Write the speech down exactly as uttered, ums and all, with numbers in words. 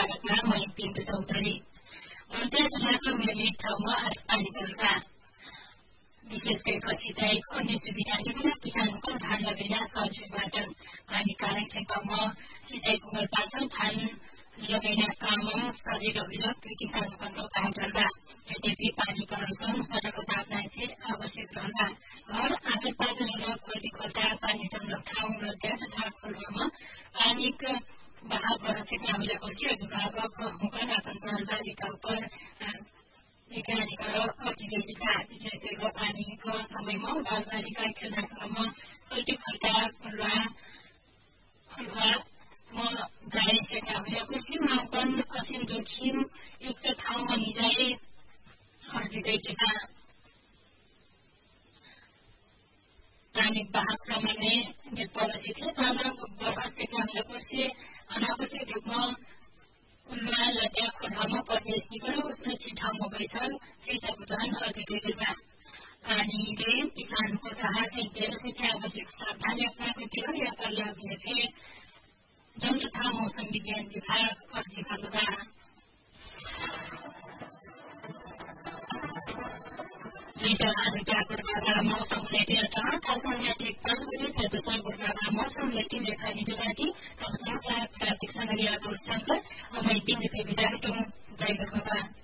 स्वागतमा म पिन्टु चौधरी। मध्य जिल्लाको मिरमिट ठाउँमा आज पानी परेका विशेष गरी खसिँदायको अन्य सुविधा निकै किसानको धान लगाइना सजिलोबाट पानी कारण खेतमा सिँचाइ पुगलबाट धान लगाइना काम सजिलो हुन किसानको काम गर्दा यद्यपि पानी परसँग सडक ताप्न थिए आवश्यक रहला घर आफै पानी र खोल्टी खोल्टा पानी जम्न ठाउँ नद्या तथा खोलमा पानीको बहाव बढेको हामीलाई खुसी अभिभावक हुकन आफ्नो बालबालिका उप निगरानी गरेर अतिथिका विशेष गरी पानीको समयमा बालबालिका खेल्ने क्रममा खोल्टी खोल्टा खुल्ला खुल्ला म गाई सेक्न हामीलाई खुसी मापन असीम जोखिम युक्त ठाउँमा निजाए अतिथिका पानी बहाव सामान्य निर्परिचित जान बढास्थित हामीलाई खुसी अनावश्यक रूपमा उल्ला लट्या खोलामा प्रवेश निगरो सुरक्षित ठाउँमा गइछन् त्यसको झन् अतिथिका पानीले किसानको राहत दिएर शिक्षा आवश्यक सावधानी अपनाएको थियो यसका लागि जन तथा मौसम विज्ञान विभाग अर्जी गर्दा लिटर आजका पूर्वाधार मौसम लेटिन तहखालसँग ठिक पाँच बजे प्रदूषण पूर्वाधार मौसम लेटिन रेखा निजराटी तब प्राकृतिक सङ्गरिया गौरशङ्कर अमै बिन्दुको विधान जय